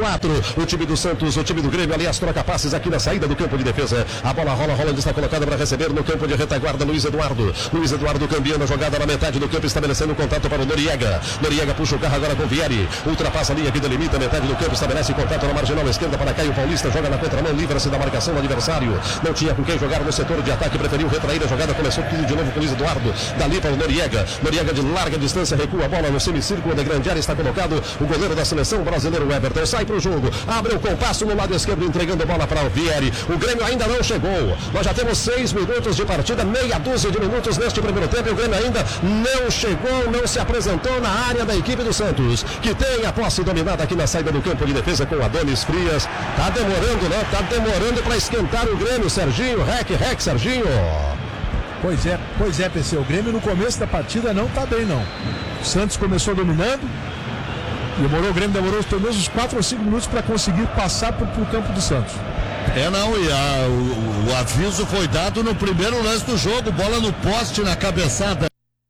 4. O time do Santos, o time do Grêmio, aliás, troca passes aqui na saída do campo de defesa. A bola rola, Rolando está colocada para receber no campo de retaguarda, Luiz Eduardo. Luiz Eduardo cambiando a jogada na metade do campo, estabelecendo o contato para o Noriega. Noriega puxa o carro agora com o Vieri. Ultrapassa a linha que delimita a metade do campo, estabelece contato na marginal esquerda para Caio Paulista. Joga na contramão, livra-se da marcação do adversário. Não tinha com quem jogar no setor de ataque, preferiu retrair a jogada. Começou tudo de novo com o Luiz Eduardo. Dali para o Noriega. Noriega de larga distância, recua a bola no semicírculo da grande área. Está colocado o goleiro da seleção brasileiro, Everton. Sai para o jogo, abre o compasso no lado esquerdo, entregando a bola para o Vieri. O Grêmio ainda não chegou. Nós já temos 6 minutos de partida, meia dúzia de minutos neste primeiro tempo. E o Grêmio ainda não chegou, não se apresentou na área da equipe do Santos, que tem a posse dominada aqui na saída do campo de defesa com o Adonis Frias. Tá demorando, né? Tá demorando para esquentar o Grêmio, Serginho. Rec, Serginho. Pois é, PC. O Grêmio no começo da partida não tá bem, não. O Santos começou dominando. O Grêmio demorou pelo menos uns 4 ou 5 minutos para conseguir passar pro campo do Santos. O aviso foi dado no primeiro lance do jogo. Bola no poste, na cabeçada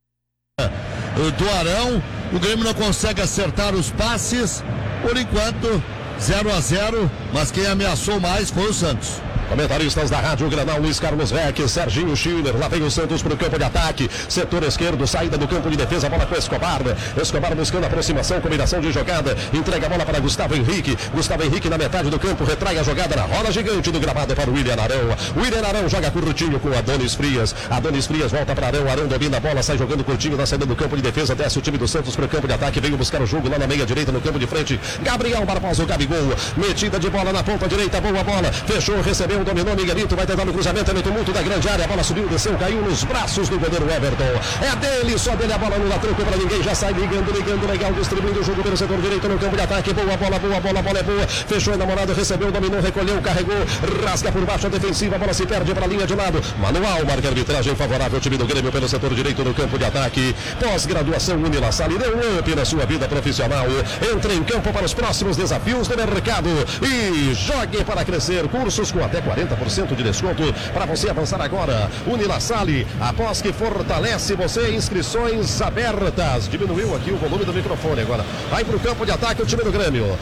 do Arão. O Grêmio não consegue acertar os passes. Por enquanto, 0-0. Mas quem ameaçou mais foi o Santos. Comentaristas da Rádio Granal, Luiz Carlos Reck, Serginho Schiller. Lá vem o Santos para o campo de ataque. Setor esquerdo, saída do campo de defesa. Bola com Escobar. Escobar buscando aproximação, combinação de jogada. Entrega a bola para Gustavo Henrique. Gustavo Henrique na metade do campo. Retrai a jogada na roda gigante do gramado para o William Arão. William Arão joga curtinho com Adonis Frias. Adonis Frias volta para Arão. Arão domina a bola, sai jogando curtinho na saída do campo de defesa. Desce o time do Santos para o campo de ataque. Veio buscar o jogo lá na meia direita, no campo de frente. Gabriel Barbosa, o Gabigol. Metida de bola na ponta direita. Boa bola. Fechou, recebeu, dominou. Miguelito vai tentar no cruzamento, no tumulto da grande área. A bola subiu, desceu, caiu nos braços do goleiro Everton. É dele, só dele a bola, não dá troco para ninguém. Já sai ligando, legal, distribuindo o jogo pelo setor direito no campo de ataque. Boa bola, a bola é boa. Fechou, enamorado, recebeu, dominou, recolheu, carregou, rasga por baixo a defensiva. A bola se perde para a linha de lado. Manual, marca a arbitragem favorável ao time do Grêmio pelo setor direito no campo de ataque. Pós-graduação Unilassalle, deu um up na sua vida profissional. Entre em campo para os próximos desafios do mercado e jogue para crescer. Cursos com até 40% de desconto para você avançar agora. Unilassalle, após que fortalece você, inscrições abertas. Diminuiu aqui o volume do microfone agora. Vai para o campo de ataque o time do Grêmio.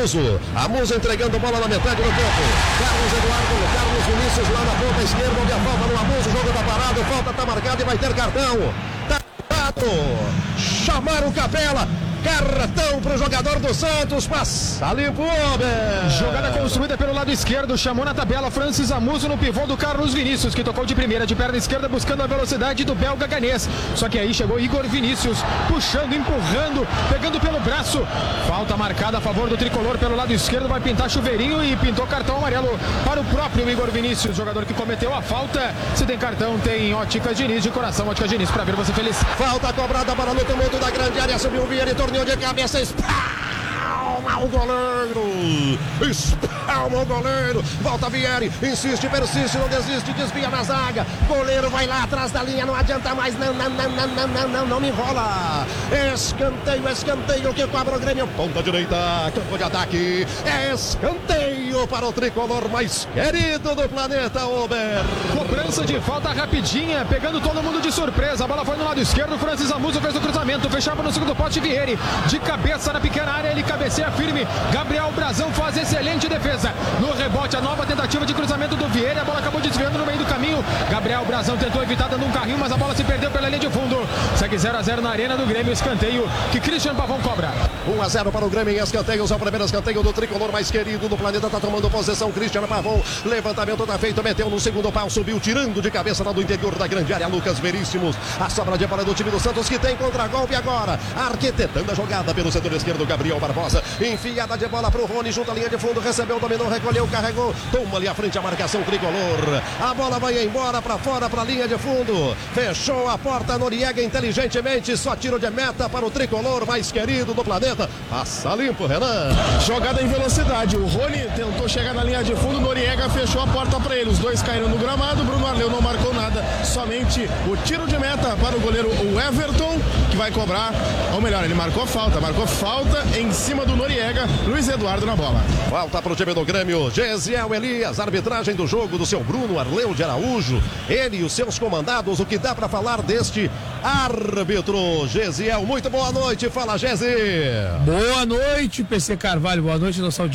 Amuso entregando bola na metade do campo. Carlos Vinícius lá na ponta esquerda, onde a falta no Amuso. O jogo está parado, falta está marcada e vai ter cartão. Tá parado. Chamaram o Capela. Cartão para o jogador do Santos, passa limpo, jogada construída pelo lado esquerdo, chamou na tabela Francis Amuso no pivô do Carlos Vinícius, que tocou de primeira de perna esquerda buscando a velocidade do belga ganês, só que aí chegou Igor Vinícius, puxando, empurrando, pegando pelo braço, falta marcada a favor do tricolor pelo lado esquerdo, vai pintar chuveirinho e pintou cartão amarelo para o próprio Igor Vinícius, jogador que cometeu a falta. Se tem cartão, tem Óticas Diniz, de coração Óticas Diniz, para ver você feliz. Falta cobrada para no tumulto da grande área, subiu o Vieri, torneio de cabeça, espalma o goleiro, volta Vieri, insiste, persiste, não desiste, desvia na zaga, goleiro vai lá atrás da linha, não adianta mais, não me enrola, escanteio que cobra o Grêmio, ponta direita, campo de ataque, escanteio para o tricolor mais querido do planeta, Ober. Cobrança de falta rapidinha, pegando todo mundo de surpresa, a bola foi no lado esquerdo, Francis Amuso fez o cruzamento, fechava no segundo pote Vieri, de cabeça na pequena área, ele cabeceia firme, Gabriel Brazão faz excelente defesa, no rebote a nova tentativa de cruzamento do Vieri, a bola acabou desviando no meio do caminho, Gabriel Brazão tentou evitar dando um carrinho, mas a bola se perdeu pela linha de fundo, segue 0-0 na arena do Grêmio, escanteio que Christian Pavão cobra. 1-0 para o Grêmio em escanteios, é o primeiro escanteio do tricolor mais querido do planeta, tá tomando possessão, Christian Pavão, levantamento tá feito, meteu no segundo pau, subiu, tirando de cabeça lá do interior da grande área, Lucas Veríssimos, a sobra de bola do time do Santos, que tem contra-golpe agora, arquitetando a jogada pelo setor esquerdo, Gabriel Barbosa, enfiada de bola pro Rony, junto à linha de fundo, recebeu, dominou, recolheu, carregou, toma ali à frente a marcação tricolor, a bola vai embora para fora, para a linha de fundo, fechou a porta, Noriega inteligentemente, só tiro de meta para o tricolor mais querido do planeta, passa limpo, Renan. Jogada em velocidade, o Rony tentou chegar na linha de fundo, Noriega fechou a porta para ele, os dois caíram no gramado, Bruno Arleu não marcou nada, somente o tiro de meta para o goleiro o Everton, que vai cobrar, ou melhor, ele marcou falta em cima do Noriega, Luiz Eduardo na bola. Falta para o time do Grêmio, Gesiel Elias, arbitragem do jogo do seu Bruno Arleu de Araújo, ele e os seus comandados, o que dá para falar deste árbitro, Gesiel, muito boa noite, fala Gesi. Boa noite, PC Carvalho, boa noite, nossa audiência.